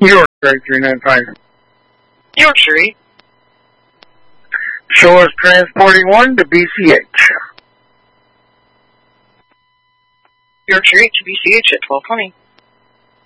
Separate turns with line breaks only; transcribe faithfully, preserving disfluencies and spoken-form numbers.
Yorkshire three nine five.
Yorkshire.
Show us transporting one to B C H.
Yorkshire to B C H at twelve twenty.